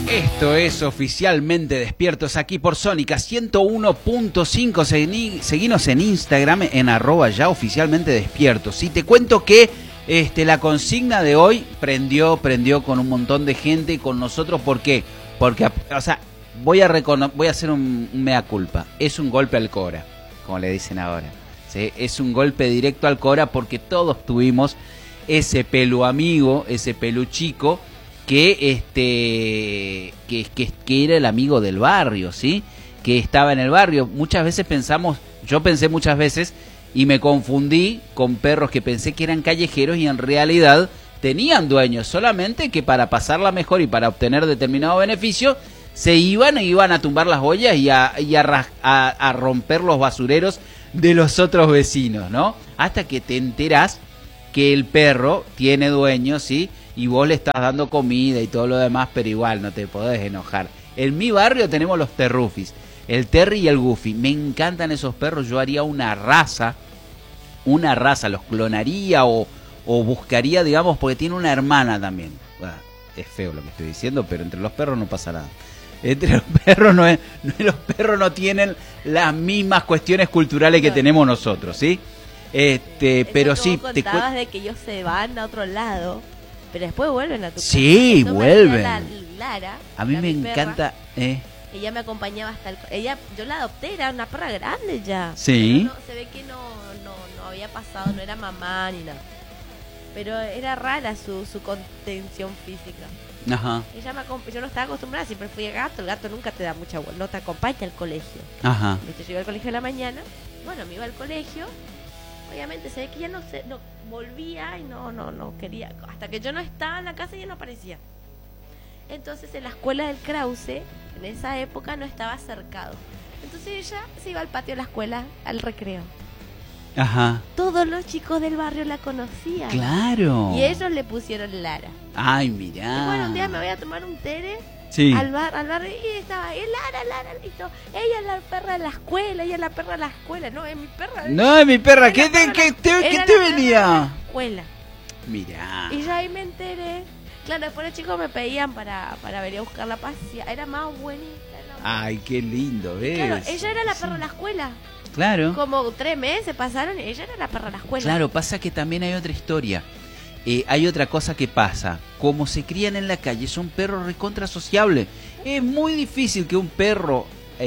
Esto es Oficialmente Despiertos aquí por Sónica 101.5. Seguinos en Instagram en @yaoficialmentedespiertos. Y te cuento que la consigna de hoy prendió con un montón de gente con nosotros. ¿Por qué? Porque, o sea, voy a hacer un mea culpa. Es un golpe al cora, como le dicen ahora. ¿Sí? Es un golpe directo al cora porque todos tuvimos ese pelu amigo, ese pelu chico que era el amigo del barrio, ¿sí? Que estaba en el barrio. Muchas veces yo pensé muchas veces y me confundí con perros que pensé que eran callejeros y en realidad tenían dueños, solamente que para pasarla mejor y para obtener determinado beneficio se iban a tumbar las ollas y a romper los basureros de los otros vecinos, ¿no? Hasta que te enterás que el perro tiene dueño, ¿sí? Y vos le estás dando comida y todo lo demás, pero igual no te podés enojar. En mi barrio tenemos los terrufis, el Terry y el Goofy. Me encantan esos perros. Yo haría una raza, los clonaría o buscaría, digamos, porque tiene una hermana también. Bueno, es feo lo que estoy diciendo, pero entre los perros no pasa nada. Entre los perros los perros no tienen las mismas cuestiones culturales que tenemos nosotros, ¿sí? Pero sí, te contabas de que ellos se van a otro lado, pero después vuelven a tu casa. Sí, vuelven. Lara, a mí me encanta. Ella me acompañaba hasta yo la adopté, era una perra grande ya. Sí. Se ve que no había pasado, no era mamá ni nada. Pero era rara su contención física. Ajá. Yo no estaba acostumbrada, siempre fui gato. El gato nunca te da mucha vuelta, no te acompaña al colegio. Ajá. Yo iba al colegio a la mañana, bueno, me iba al colegio. Obviamente se ve que ya no volvía y no quería, hasta que yo no estaba en la casa y ya no aparecía. Entonces en la escuela del Krause, en esa época no estaba cercado. Entonces ella se iba al patio de la escuela, al recreo. Ajá. Todos los chicos del barrio la conocían. Claro. Y ellos le pusieron Lara. Ay, mirá. Y bueno, un día me voy a tomar un tere. Sí. Al bar y estaba Lara, listo. Ella es la perra de la escuela, No, es mi perra. No, es mi perra. ¿Qué te venía? Escuela. Mirá. Y yo ahí me enteré. Claro, después los chicos me pedían para venir a buscar la pasilla. Era más bonita. Ay, qué lindo, ¿ves? Claro, ella era la perra de la escuela. Claro. Como 3 meses pasaron y ella era la perra de la escuela. Claro, pasa que también hay otra historia. Hay otra cosa que pasa. Como se crían en la calle, son perros recontra sociables. Es muy difícil que un perro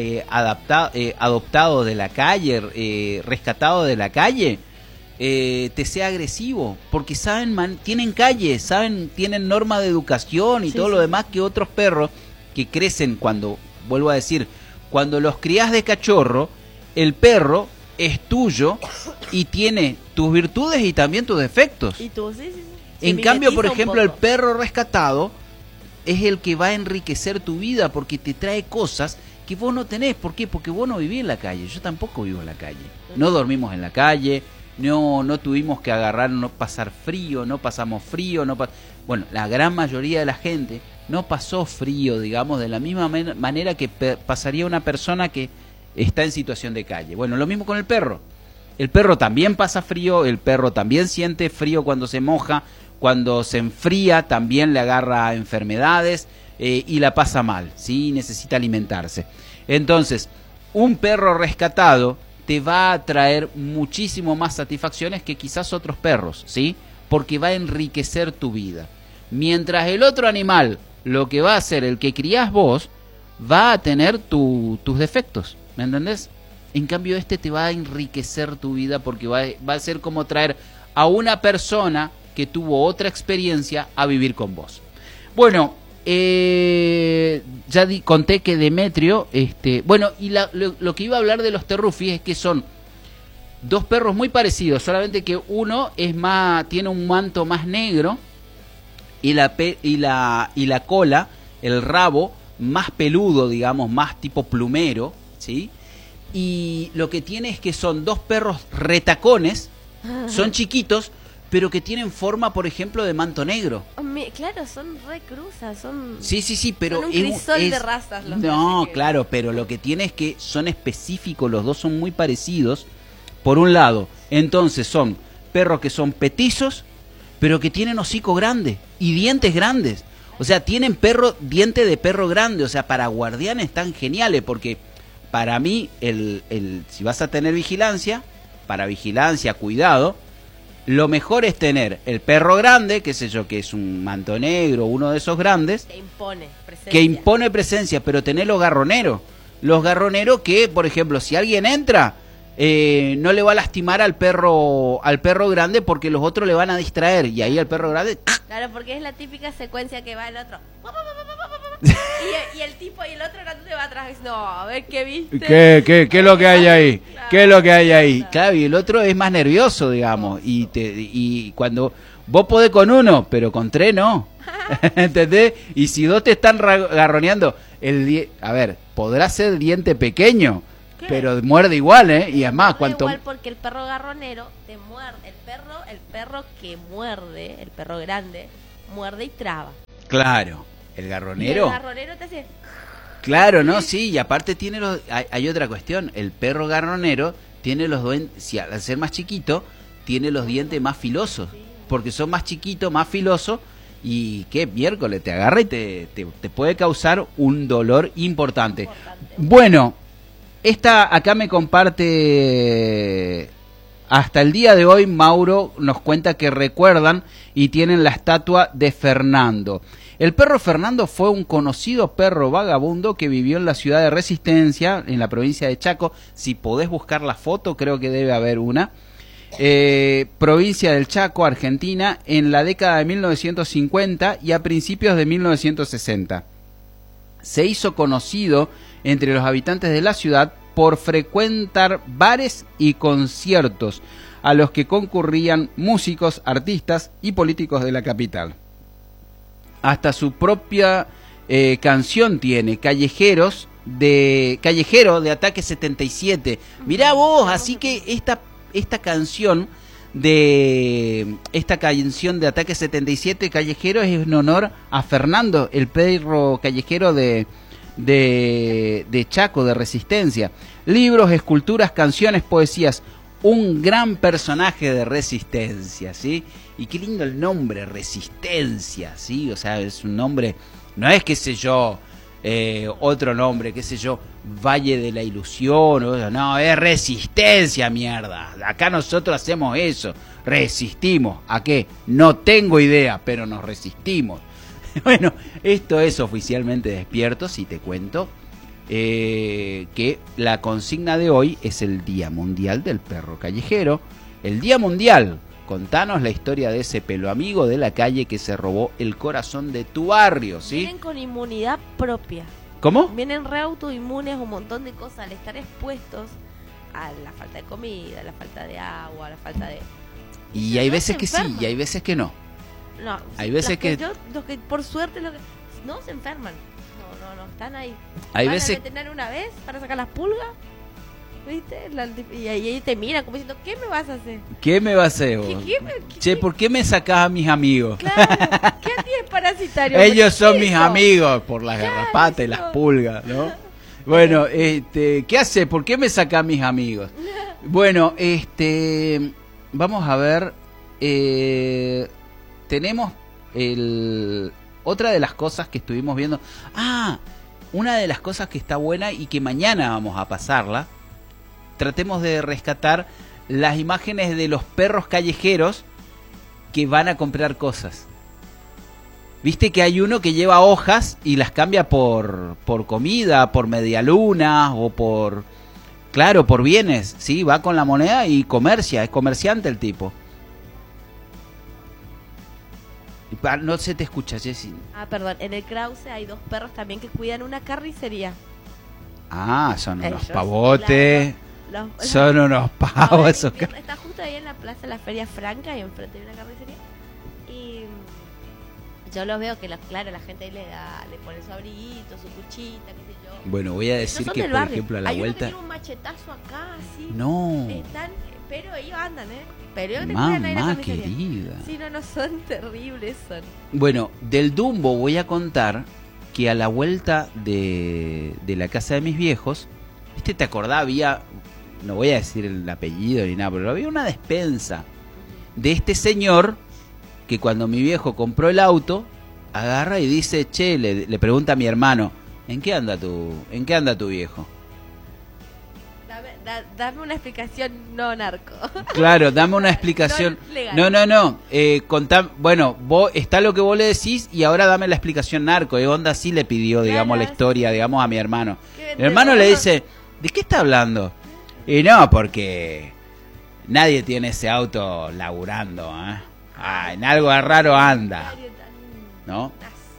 adoptado de la calle, rescatado de la calle, te sea agresivo. Porque tienen calle, tienen norma de educación y todo lo demás que otros perros que crecen vuelvo a decir, cuando los crías de cachorro, el perro es tuyo y tiene tus virtudes y también tus defectos. Y tú, sí. En cambio, por ejemplo, el perro rescatado es el que va a enriquecer tu vida porque te trae cosas que vos no tenés. ¿Por qué? Porque vos no vivís en la calle. Yo tampoco vivo en la calle. No dormimos en la calle, no tuvimos que pasar frío, no pasamos frío. Bueno, la gran mayoría de la gente no pasó frío, digamos, de la misma manera que pasaría una persona que está en situación de calle. Bueno, lo mismo con el perro. El perro también pasa frío, el perro también siente frío cuando se moja, cuando se enfría también le agarra enfermedades y la pasa mal, ¿sí? Necesita alimentarse. Entonces, un perro rescatado te va a traer muchísimo más satisfacciones que quizás otros perros, ¿sí? Porque va a enriquecer tu vida. Mientras el otro animal, lo que va a hacer, el que criás vos, va a tener tus defectos, ¿me entendés? En cambio te va a enriquecer tu vida porque va a ser como traer a una persona que tuvo otra experiencia a vivir con vos. Bueno, conté que Demetrio, bueno, y lo que iba a hablar de los terrufis es que son dos perros muy parecidos, solamente que uno tiene un manto más negro y la cola, el rabo más peludo, digamos, más tipo plumero, ¿sí? Y lo que tiene es que son dos perros retacones, son chiquitos, pero que tienen forma, por ejemplo, de manto negro. Claro, son re cruzas, son... Sí, pero... Son un crisol de razas. No, claro, pero lo que tiene es que son específicos, los dos son muy parecidos, por un lado. Entonces son perros que son petizos, pero que tienen hocico grande y dientes grandes. O sea, tienen diente de perro grande, o sea, para guardianes están geniales, porque para mí, si vas a tener vigilancia, para vigilancia, cuidado, lo mejor es tener el perro grande, qué sé yo, que es un manto negro, uno de esos grandes, que impone presencia, pero tener los garroneros. Los garroneros que, por ejemplo, si alguien entra, no le va a lastimar al perro grande porque los otros le van a distraer, y ahí el perro grande... Claro, porque es la típica secuencia que va el otro... y el tipo y el otro te va atrás diciendo, no, a ver qué viste. ¿Qué es lo que hay ahí? Claro. ¿Qué es lo que hay ahí? Claro, y el otro es más nervioso, digamos. Y cuando vos podés con uno, pero con tres no. ¿Entendés? Y si dos te están garroneando, a ver, podrá ser diente pequeño, ¿qué? Pero muerde igual, ¿eh? Y además, cuanto... igual porque el perro garronero te muerde. El perro que muerde, el perro grande, muerde y traba. Claro. El garronero. El garronero te hace... Claro, ¿no? Sí, y aparte hay otra cuestión. El perro garronero tiene los dientes, si al ser más chiquito, tiene los dientes más filosos. Porque son más chiquitos, más filosos. Y qué miércoles, te agarra y te puede causar un dolor importante. Bueno, acá me comparte... Hasta el día de hoy, Mauro nos cuenta que recuerdan y tienen la estatua de Fernando. El perro Fernando fue un conocido perro vagabundo que vivió en la ciudad de Resistencia, en la provincia de Chaco. Si podés buscar la foto, creo que debe haber una. Provincia del Chaco, Argentina, en la década de 1950 y a principios de 1960. Se hizo conocido entre los habitantes de la ciudad por frecuentar bares y conciertos a los que concurrían músicos, artistas y políticos de la capital. Hasta su propia canción tiene, Callejero de Ataque 77. Mirá vos, así que esta canción de Ataque 77, Callejero, es en honor a Fernando, el perro callejero de Chaco, de Resistencia. Libros, esculturas, canciones, poesías, un gran personaje de Resistencia, ¿sí? Y qué lindo el nombre, Resistencia, ¿sí? O sea, es un nombre, no es, qué sé yo, otro nombre, qué sé yo, Valle de la Ilusión, no, es Resistencia, mierda. Acá nosotros hacemos eso, resistimos. ¿A qué? No tengo idea, pero nos resistimos. Bueno, esto es oficialmente Despiertos y te cuento que la consigna de hoy es el Día Mundial del Perro Callejero. El Día Mundial. Contanos la historia de ese pelo amigo de la calle que se robó el corazón de tu barrio, ¿sí? Vienen con inmunidad propia. ¿Cómo? Vienen re autoinmunes, un montón de cosas al estar expuestos a la falta de comida, a la falta de agua, a la falta de... Y hay veces que sí, y hay veces que no. No, hay veces los que por suerte no se enferman. No, están ahí. Hay Van veces... a veterinar una vez para sacar las pulgas, ¿viste? Y ahí te miran como diciendo, ¿qué me vas a hacer? ¿Qué me vas a hacer vos? Che, ¿por qué me sacás a mis amigos? Claro, ¿qué tienes parasitario? Ellos son mis amigos por las garrapatas y las pulgas, ¿no? Bueno, ¿qué hace? ¿Por qué me sacás a mis amigos? Bueno, vamos a ver, tenemos otra de las cosas que estuvimos viendo. Una de las cosas que está buena y que mañana vamos a pasarla. Tratemos de rescatar las imágenes de los perros callejeros que van a comprar cosas. Viste que hay uno que lleva hojas y las cambia por comida, por medialunas o por bienes, ¿sí? Va con la moneda y comercia, es comerciante el tipo. No se te escucha, Jessy. Perdón, en el Krause hay dos perros también que cuidan una carnicería. Son unos pavotes. Son unos pavos esos. Está justo ahí en la plaza de la Feria Franca y enfrente de una carnicería. Y yo los veo que, la gente ahí le pone su abriguito, su cuchita, qué sé yo. Bueno, voy a decir que, por ejemplo, a la vuelta... Hay uno que tiene un machetazo acá, así. No. Pero ellos andan, Pero mamá querida. Sí, no son terribles, son. Bueno, del Dumbo voy a contar que a la vuelta de la casa de mis viejos, ¿te acordás? Había, no voy a decir el apellido ni nada, pero había una despensa de este señor que cuando mi viejo compró el auto, agarra y dice, che, le pregunta a mi hermano, ¿en qué anda tu viejo? Dame una explicación no narco. Claro, dame una explicación. No. Bueno, está lo que vos le decís y ahora dame la explicación narco. Y Onda sí le pidió, digamos, la historia, digamos, a mi hermano. Mi hermano le dice, ¿de qué está hablando? Y no, porque nadie tiene ese auto laburando, ¿eh? En algo raro anda, ¿no?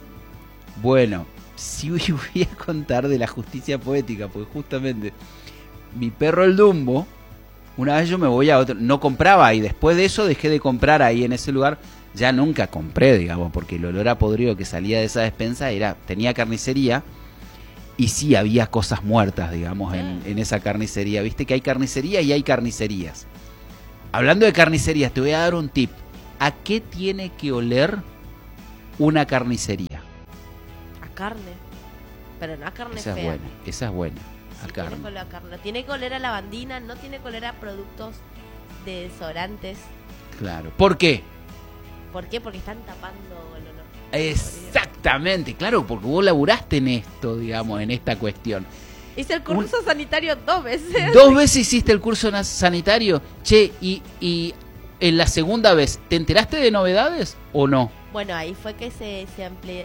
Bueno, sí voy a contar de la justicia poética, porque justamente mi perro el Dumbo, una vez yo me voy a otro, no compraba ahí, después de eso dejé de comprar ahí en ese lugar, ya nunca compré, digamos, porque el olor a podrido que salía de esa despensa tenía carnicería, y sí había cosas muertas, digamos, en esa carnicería. Viste que hay carnicería y hay carnicerías. Hablando de carnicerías, te voy a dar un tip. ¿A qué tiene que oler una carnicería? A carne, pero no a carne esa fea. Esa es buena. Sí, tiene que oler a carne. Tiene que oler a lavandina, no tiene que oler a productos de desodorantes. Claro. ¿Por qué? ¿Por qué? Porque están tapando el olor. Exactamente, claro, porque vos laburaste en esto, digamos, en esta cuestión. Hice el curso sanitario 2 veces. 2 veces hiciste el curso sanitario. Che, y en la segunda vez, ¿te enteraste de novedades o no? Bueno, ahí fue que se amplió,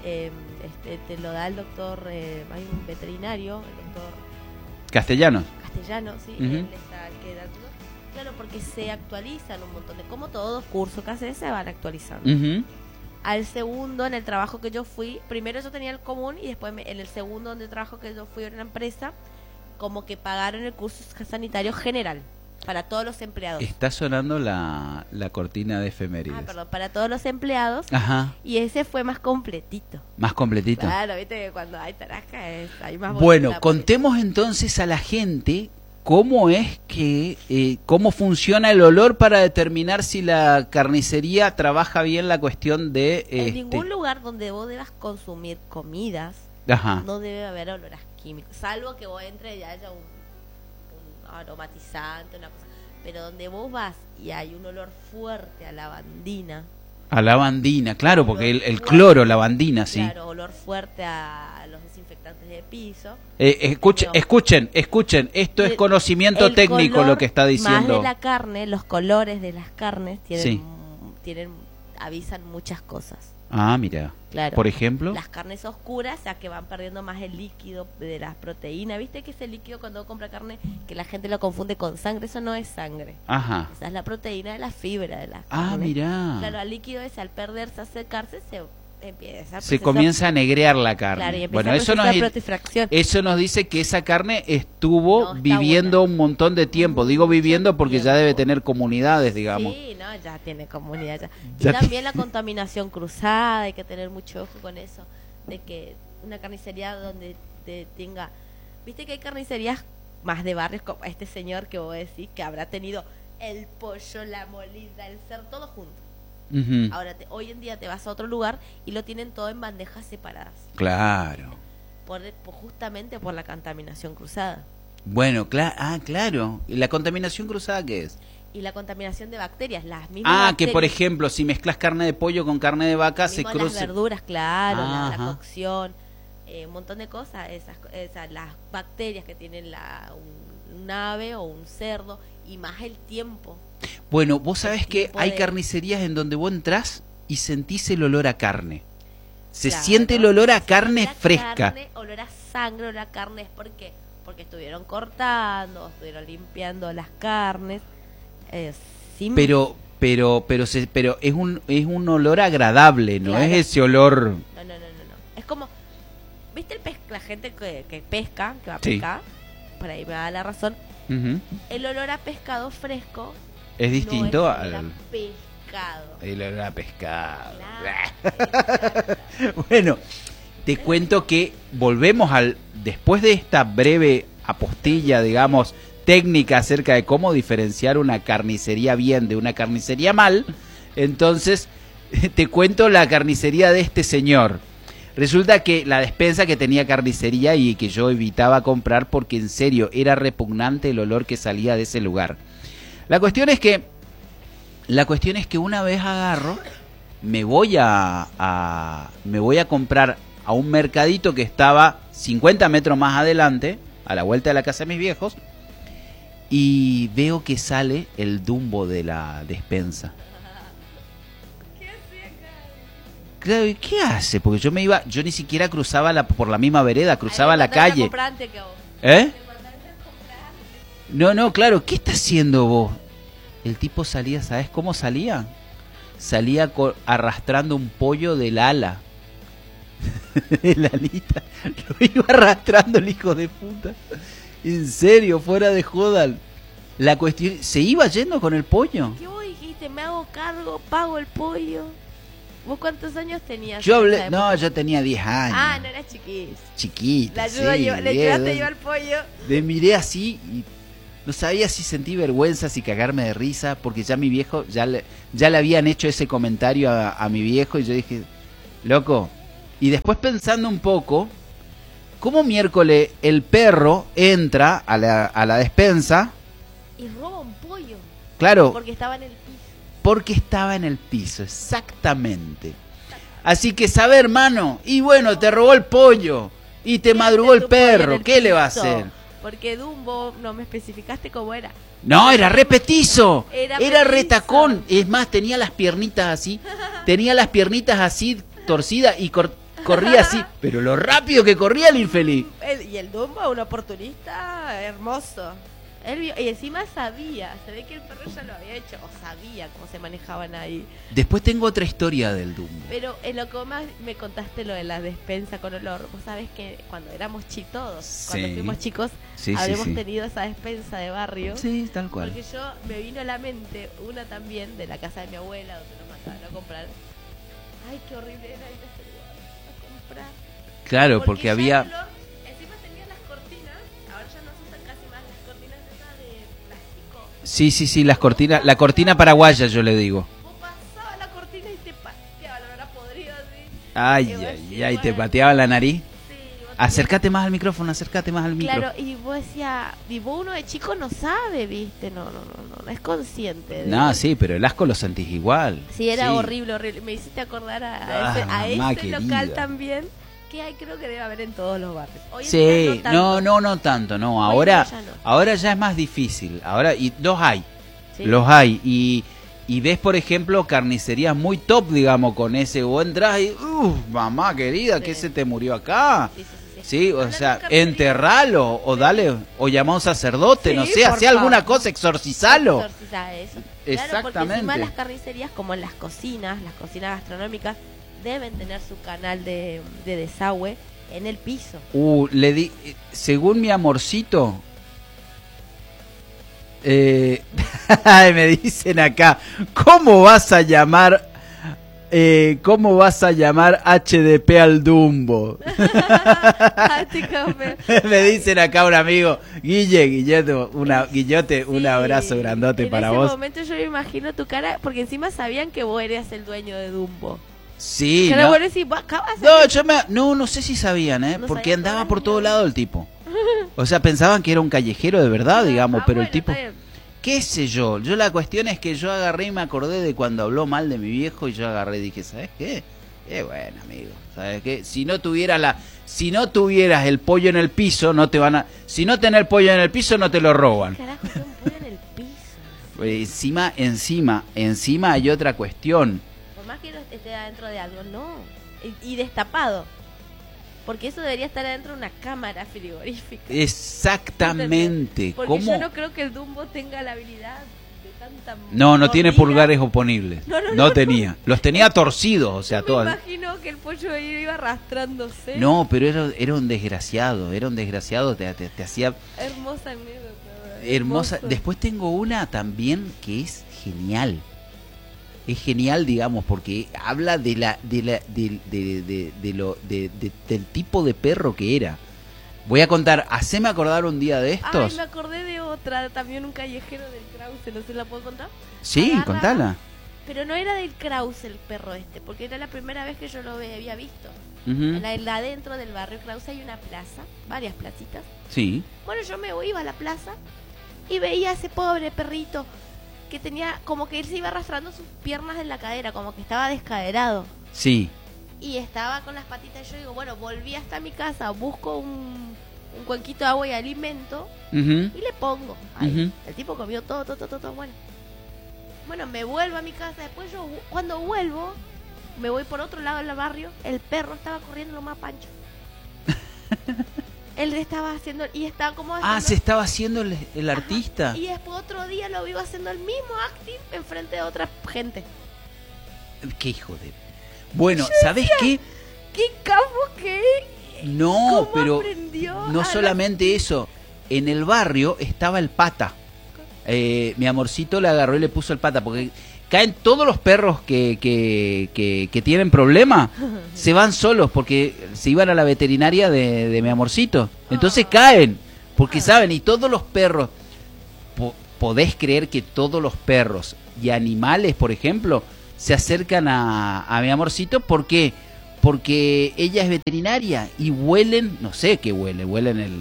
te lo da el doctor, hay un veterinario, el doctor Castellano, sí, él está quedando. Claro, porque se actualizan un montón de, como todos cursos que haces se van actualizando. Al segundo, en el trabajo que yo fui, primero yo tenía el común y después en el segundo donde trabajo que yo fui en una empresa, como que pagaron el curso sanitario general para todos los empleados. Está sonando la cortina de efemérides. Perdón, para todos los empleados. Ajá. Y ese fue más completito. ¿Más completito? Claro, viste que cuando hay tarasca hay más. Bueno, contemos entonces a la gente cómo es que, cómo funciona el olor para determinar si la carnicería trabaja bien la cuestión de... En ningún lugar donde vos debas consumir comidas, no debe haber olores químicos, salvo que vos entres y haya un aromatizante, una cosa. Pero donde vos vas y hay un olor fuerte a lavandina. A lavandina, claro, porque el cloro, lavandina, sí. Claro, olor fuerte a los desinfectantes de piso. Escuchen, esto es conocimiento técnico lo que está diciendo. Más de la carne, los colores de las carnes avisan muchas cosas. Ah, mira. Claro. Por ejemplo, las carnes oscuras, ya que van perdiendo más el líquido de las proteínas. ¿Viste que ese líquido cuando uno compra carne, que la gente lo confunde con sangre? Eso no es sangre. Ajá. Esa es la proteína de la fibra de la carne. Ah, mira. Claro, el líquido ese al perderse, a secarse, se comienza a negrear la carne. Claro, y bueno, eso nos dice que esa carne estuvo viviendo un montón de tiempo. Digo viviendo porque ya debe tener comunidades, digamos. Sí, no, ya tiene comunidad. Y también la contaminación cruzada, hay que tener mucho ojo con eso. De que una carnicería donde tenga... Viste que hay carnicerías más de barrios, como este señor que vos decís, que habrá tenido el pollo, la molida, el cerdo, todo junto. Ahora, hoy en día te vas a otro lugar y lo tienen todo en bandejas separadas. Claro. Justamente por la contaminación cruzada. Bueno, claro. ¿Y la contaminación cruzada qué es? Y la contaminación de bacterias, las mismas bacterias. Que por ejemplo, si mezclas carne de pollo con carne de vaca, se cruza. Las verduras, claro, la cocción, un montón de cosas. Las bacterias que tienen un ave o un cerdo, y más el tiempo. Bueno, vos sabés que hay carnicerías en donde vos entrás y sentís el olor a carne. Se siente el olor a carne fresca. Olor a sangre, olor a carne. ¿Es por qué? Porque estuvieron cortando, estuvieron limpiando las carnes. Pero es un olor agradable, ¿no? Claro. Es ese olor. No. Es como, ¿viste la gente que pesca, que va a pescar? Por ahí me da la razón. El olor a pescado fresco es distinto al pescado. El olor a pescado. Claro. Bueno, te cuento que volvemos después de esta breve apostilla, digamos, técnica acerca de cómo diferenciar una carnicería bien de una carnicería mal. Entonces, te cuento la carnicería de este señor. Resulta que la despensa que tenía carnicería y que yo evitaba comprar porque en serio era repugnante el olor que salía de ese lugar. La cuestión es que una vez agarro, me voy me voy a comprar a un mercadito que estaba 50 metros más adelante, a la vuelta de la casa de mis viejos, y veo que sale el Dumbo de la despensa. ¿Qué hacía acá? Claro, ¿y qué hace? Porque yo ni siquiera cruzaba por la misma vereda, cruzaba la calle. ¿Eh? No, claro, ¿qué está haciendo vos? El tipo salía, ¿sabes cómo salía? Salía arrastrando un pollo del ala. El alita. Lo iba arrastrando el hijo de puta. En serio, fuera de joda. La cuestión, se iba yendo con el pollo. ¿Qué vos dijiste? Me hago cargo, pago el pollo. ¿Vos cuántos años tenías? Yo tenía 10 años. Ah, no eras chiquis. Chiquita, le ayudaste a llevar el pollo. Le miré así y no sabía si sentí vergüenza, si cagarme de risa, porque ya mi viejo, ya le habían hecho ese comentario a mi viejo y yo dije, loco. Y después pensando un poco, ¿cómo miércoles el perro entra a la despensa? Y roba un pollo. Claro. Porque estaba en el piso. Porque estaba en el piso, exactamente. Así que sabe, hermano, y bueno, te robó el pollo y te madrugó el perro, ¿qué le va a hacer? Porque Dumbo, no me especificaste cómo era. No, era re petizo, era re petizo. tacón. Es más, tenía las piernitas así torcidas y corría así. Pero lo rápido que corría el infeliz. Y el Dumbo, un oportunista hermoso. Y encima se ve que el perro ya lo había hecho, o sabía cómo se manejaban ahí. Después tengo otra historia del Dumbo. Pero en lo que más me contaste lo de la despensa con olor, vos sabés que cuando éramos cuando fuimos chicos, habíamos tenido esa despensa de barrio. Sí, tal cual. Porque me vino a la mente una también de la casa de mi abuela, donde nos mandaban a comprar. Ay, qué horrible era ir a ese lugar a comprar. Claro, porque había... Encima tenía las cortinas, ahora ya no se usan casi más las cortinas esas de plástico. Sí, las cortinas, la cortina paraguaya yo le digo. Vos pasabas la cortina y te pateaba, la verdad podrida así. Ay, te pateaba la nariz. Sí, Acércate más al micrófono, Claro, y vos decías, uno de chico no sabe, viste, no es consciente. No, sí, pero el asco lo sentís igual. Sí, era horrible. Me hiciste acordar a ese local también, que creo que debe haber en todos los barrios. Hoy en día no tanto, no. Ahora ya es más difícil. Ahora los hay. Y ves, por ejemplo, carnicerías muy top, digamos, con ese. Vos entras y, mamá querida, ¿qué se te murió acá? Sí, o sea, enterralo o dale, o llama a un sacerdote, no sé, hacé alguna cosa, exorcizalo. Exorciza eso. Exactamente. Claro, porque encima las carnicerías, como en las cocinas gastronómicas, deben tener su canal de desagüe en el piso. Según mi amorcito, me dicen acá, ¿cómo vas a llamar HDP al Dumbo? Me dicen acá un amigo, Guillote, un abrazo grandote para vos. En ese momento yo me imagino tu cara, porque encima sabían que vos eras el dueño de Dumbo. Sí, no. Vos decís, no sé si sabían, porque andaba por todo lado el tipo. O sea, pensaban que era un callejero de verdad, digamos, pero el tipo... ¿Qué sé yo? La cuestión es que yo agarré y me acordé de cuando habló mal de mi viejo y yo agarré y dije, ¿sabes qué? Bueno, amigo, ¿sabes qué? Si no tuvieras el pollo en el piso, no te van a... Si no tenés el pollo en el piso, no te lo roban. ¿Qué carajo es un pollo en el piso? Encima hay otra cuestión. Por más que esté adentro de algo, no. Y destapado. Porque eso debería estar adentro de una cámara frigorífica. Exactamente. Porque yo no creo que el Dumbo tenga la habilidad de tanta... No tiene pulgares oponibles. No tenía. Los tenía torcidos, o sea, todo. Me imagino que el pollo iba arrastrándose. No, pero era un desgraciado. Te hacía... Hermosa anécdota. Hermosa. Después tengo una también que es genial. Es genial, digamos, porque habla del tipo de perro que era. Voy a contar, haceme acordar un día de estos. Ay, me acordé de otra, también un callejero del Krause, no sé, ¿la puedo contar? Sí, contala. Pero no era del Krause el perro porque era la primera vez que yo lo había visto. La dentro del barrio Krause hay una plaza, varias placitas. Sí. Bueno, yo iba a la plaza y veía a ese pobre perrito que tenía, como que él se iba arrastrando sus piernas en la cadera, como que estaba descaderado. Sí. Y estaba con las patitas, y yo digo, bueno, volví hasta mi casa, busco un cuenquito de agua y alimento, y le pongo. Ahí. El tipo comió todo, bueno. Bueno, me vuelvo a mi casa, después yo, cuando vuelvo, me voy por otro lado del barrio, el perro estaba corriendo lo más pancho. Él estaba haciendo, y estaba como haciendo, Se estaba haciendo el artista. Y después otro día lo vivo haciendo el mismo acting enfrente de otra gente. Qué hijo de... Bueno, ¿sabes qué? ¿Qué capo que? No, pero no a solamente eso. En el barrio estaba el pata. Mi amorcito le agarró y le puso el pata, porque caen todos los perros que tienen problema, se van solos porque se iban a la veterinaria de mi amorcito. Entonces caen, porque saben, y todos los perros, podés creer que todos los perros y animales, por ejemplo, se acercan a mi amorcito, ¿por qué? Porque ella es veterinaria y huelen, no sé qué huelen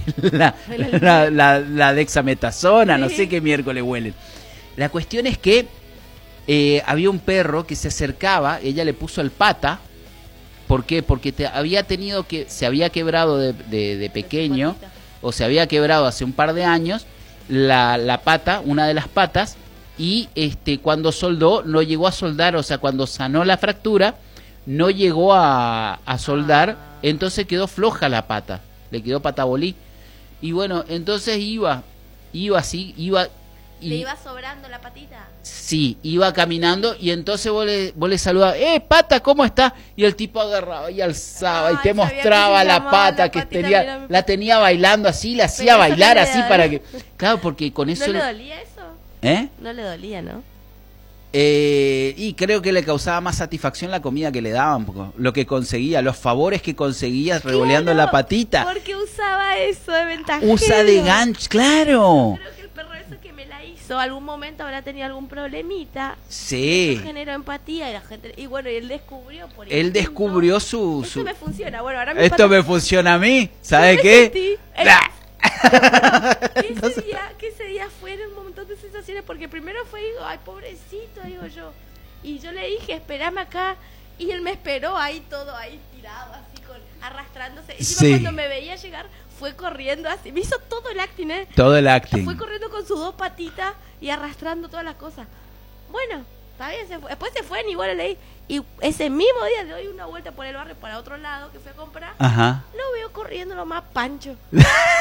la dexametasona, no sé qué miércoles huelen. La cuestión es que había un perro que se acercaba, ella le puso el pata. ¿Por qué? Porque se había quebrado de pequeño, o se había quebrado hace un par de años la pata, una de las patas, y cuando soldó, no llegó a soldar, o sea, cuando sanó la fractura, no llegó a soldar, entonces quedó floja la pata, le quedó patabolí. Y bueno, entonces iba así, ¿Le iba sobrando la patita? Sí, iba caminando y entonces vos le saludabas, pata, ¿cómo está? Y el tipo agarraba y alzaba y te mostraba la pata que tenía, la tenía bailando así, la hacía bailar así para que... Claro, porque con eso... ¿No le dolía eso? No le dolía, ¿no? Y creo que le causaba más satisfacción la comida que le daban, lo que conseguía, los favores que conseguía revoleando la patita. Porque usaba eso de ventajero. Usa de gancho, claro. Creo que el perro eso que me la hizo, algún momento habrá tenido algún problemita. Sí. Eso generó empatía y la gente, y bueno, y él descubrió por él descubrió su... Esto me funciona, bueno, ahora esto me funciona a mí, ¿sabe qué? Que ese día fueron un montón de sensaciones, porque primero fue, digo, ay, pobrecito, digo yo, y yo le dije, espérame acá, y él me esperó ahí todo ahí tirado, así, arrastrándose, y cuando me veía llegar, fue corriendo así, me hizo todo el acting, todo el acting, fue corriendo con sus dos patitas y arrastrando todas las cosas. Bueno, está bien, después se fue, igual leí. Y ese mismo día le doy una vuelta por el barrio para otro lado que fui a comprar. Lo veo corriendo lo más pancho. Y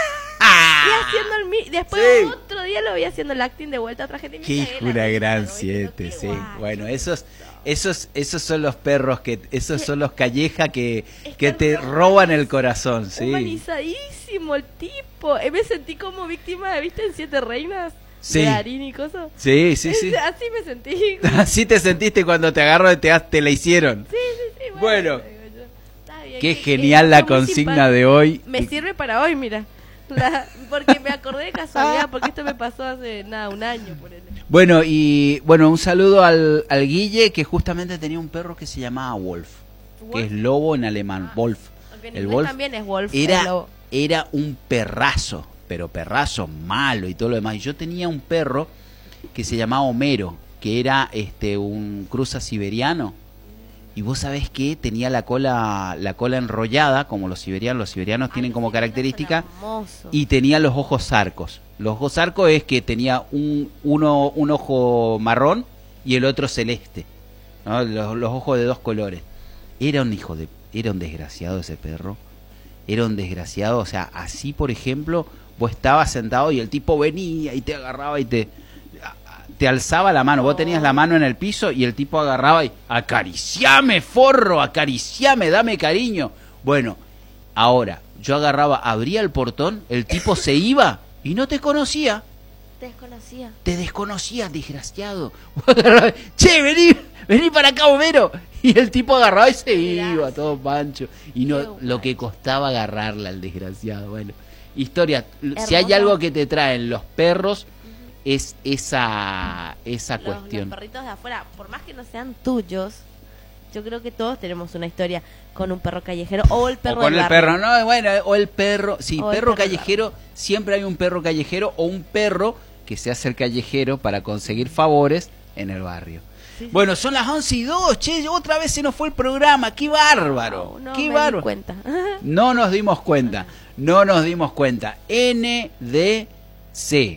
haciendo después otro día lo vi haciendo el acting de vuelta a otra gente. Qué una gran siete, sí. Bueno, esos son los perros esos son los callejas que te roban el corazón, sí. Humanizadísimo el tipo. Me sentí como víctima, ¿viste? En Siete Reinas. Sí. De Darín y cosas. Sí. Así me sentí. Así te sentiste cuando te agarró y te la hicieron. Sí. Bueno. Está bien, qué genial la consigna de hoy. Me sirve para hoy, mira. Porque me acordé de casualidad, porque esto me pasó hace un año. Por él. Bueno, un saludo al Guille, que justamente tenía un perro que se llamaba Wolf. Que es lobo en alemán, Wolf. El Wolf también es Wolf. Era un perrazo, pero perrazo malo y todo lo demás. Y yo tenía un perro que se llamaba Homero, que era un cruza siberiano. Y vos sabés que tenía la cola enrollada, como los siberianos. Los siberianos tienen como característica, y tenía los ojos zarcos. Los ojos zarcos es que tenía un ojo marrón y el otro celeste, ¿no? Los ojos de dos colores. Era un desgraciado ese perro. Era un desgraciado, o sea, así por ejemplo, vos estabas sentado y el tipo venía y te agarraba y te alzaba la mano. Vos tenías la mano en el piso y el tipo agarraba y acariciame, forro, acariciame, dame cariño. Bueno, ahora yo agarraba, abría el portón, el tipo se iba y no te conocía. Te desconocía, desgraciado. Che, vení para acá, Homero. Y el tipo agarraba y se iba, todo pancho. Y no lo que costaba agarrarla al desgraciado. Bueno, historia. Hermosa. Si hay algo que te traen los perros, es esa cuestión. Los perritos de afuera, por más que no sean tuyos, yo creo que todos tenemos una historia con un perro callejero o el perro. O con el perro, no, bueno, o el perro, sí, perro callejero, siempre hay un perro callejero o un perro que se hace el callejero para conseguir favores en el barrio. Sí, sí. Bueno, son las 11:02, che, otra vez se nos fue el programa, qué bárbaro, No qué me bárbaro. di cuenta. No nos dimos cuenta. NDC,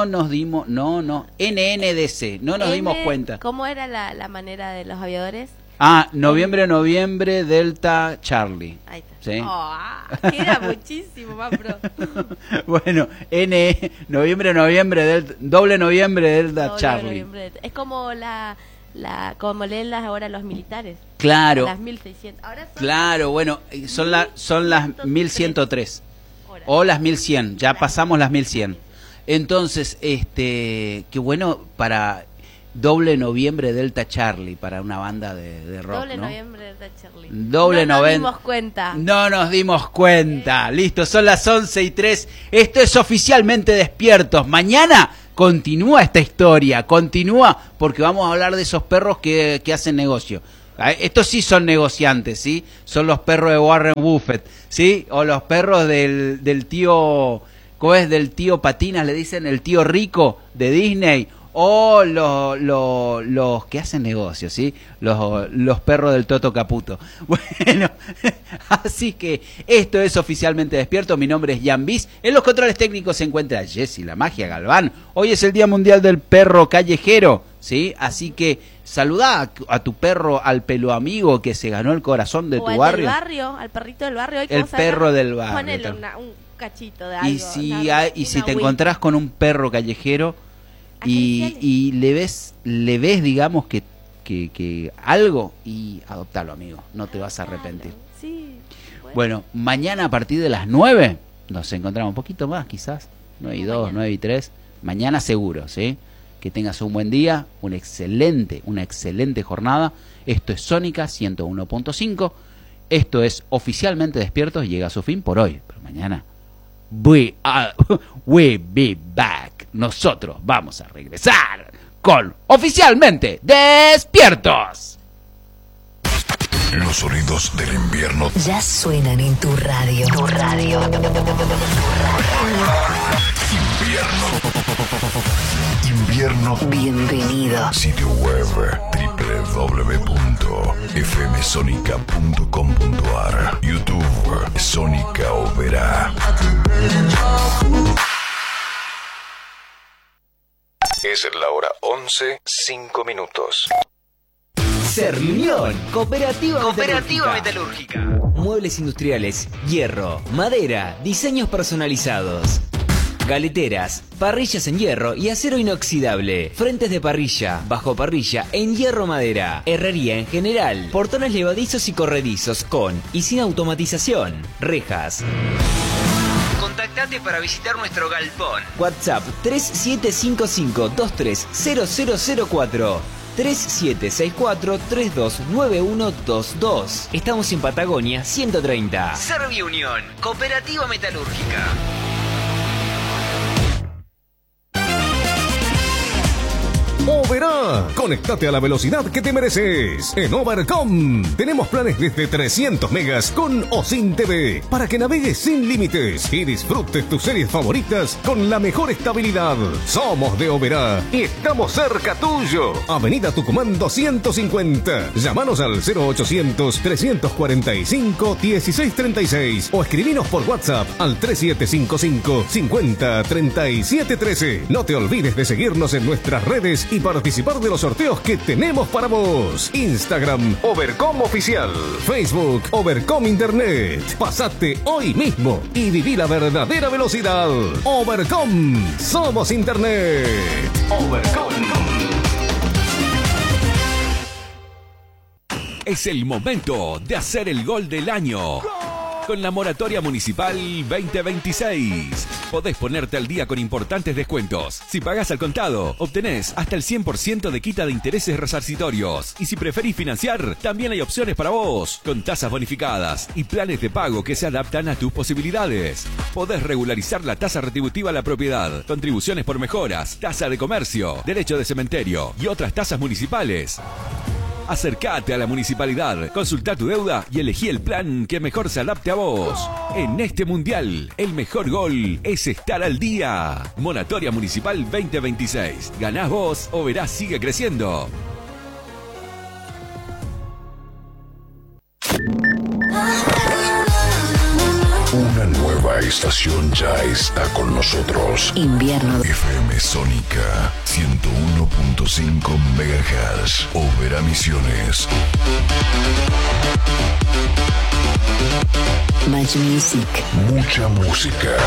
NNDC, no nos dimos cuenta. ¿Cómo era la manera de los aviadores? Noviembre, Delta, Charlie. Ahí está. ¿Sí? Queda muchísimo más pro. Bueno, noviembre, Delta, doble noviembre, Delta, Charlie. Es como como leen ahora los militares. Claro. Las 1600. Ahora son Claro, bueno, son las 1103. horas. O las 1100, ya pasamos las 1100. Entonces, qué bueno para doble noviembre Delta Charlie, para una banda de rock, Doble ¿no? noviembre Delta Charlie. Doble no nos noven- dimos cuenta. No nos dimos cuenta. Listo, son las 11:03. Esto es Oficialmente Despiertos. Mañana continúa esta historia, porque vamos a hablar de esos perros que hacen negocio. Estos sí son negociantes, ¿sí? Son los perros de Warren Buffett, ¿sí? O los perros del tío, ¿cómo es? Del tío Patinas, le dicen el tío rico de Disney. O los que hacen negocios, ¿sí? Los perros del Toto Caputo. Bueno, así que esto es Oficialmente Despierto. Mi nombre es Jan Bis. En los controles técnicos se encuentra Jessy La Magia Galván. Hoy es el Día Mundial del Perro Callejero, ¿sí? Así que saludá a tu perro, al pelo amigo que se ganó el corazón de o tu al barrio. del barrio, al perrito del barrio. Hoy El perro del barrio. Ponele un cachito de algo. Y si una te Wii. encontrás con un perro callejero y le ves digamos que algo, y adoptalo, amigo, no te vas a arrepentir. Sí. Bueno, mañana a partir de las 9 nos encontramos un poquito más, quizás 9:02, 9:03, mañana seguro, ¿sí? Que tengas un buen día, una excelente jornada. Esto es Sónica 101.5. Esto es Oficialmente Despiertos, llega a su fin por hoy, pero mañana we be back. Nosotros vamos a regresar con Oficialmente Despiertos. Los sonidos del invierno ya suenan en tu radio. Invierno. Bienvenido. Sitio web www.fmsonica.com.ar. YouTube Sónica Oberá. Es la hora 11:05. Serriunión, Cooperativa Metalúrgica. Muebles industriales, hierro, madera, diseños personalizados. Galeteras, parrillas en hierro y acero inoxidable. Frentes de parrilla, bajo parrilla en hierro madera. Herrería en general. Portones levadizos y corredizos con y sin automatización. Rejas. Contactate para visitar nuestro galpón. WhatsApp 3755-230004. 3764-329122. Estamos en Patagonia 130. Serviunión, Cooperativa Metalúrgica. Oberá, conéctate a la velocidad que te mereces. En Overcom tenemos planes desde 300 megas con o sin TV para que navegues sin límites y disfrutes tus series favoritas con la mejor estabilidad. Somos de Oberá y estamos cerca tuyo. Avenida Tucumán 250. Llámanos al 0800-345-1636 o escribinos por WhatsApp al 3755-503713. No te olvides de seguirnos en nuestras redes y participar de los sorteos que tenemos para vos. Instagram Overcom Oficial, Facebook Overcom Internet. Pasate hoy mismo y viví la verdadera velocidad. Overcom, somos Internet. Overcom. Es el momento de hacer el gol del año. Con la moratoria municipal 2026. Podés ponerte al día con importantes descuentos. Si pagás al contado, obtenés hasta el 100% de quita de intereses resarcitorios. Y si preferís financiar, también hay opciones para vos, con tasas bonificadas y planes de pago que se adaptan a tus posibilidades. Podés regularizar la tasa retributiva a la propiedad, contribuciones por mejoras, tasa de comercio, derecho de cementerio y otras tasas municipales. Acércate a la municipalidad, consulta tu deuda y elegí el plan que mejor se adapte a vos. En este mundial, el mejor gol es estar al día. Moratoria Municipal 2026. Ganás vos, Oberá sigue creciendo. Una nueva estación ya está con nosotros. Invierno. FM Sónica 101.5 MHz. Oberá Misiones. Much music. Mucha música.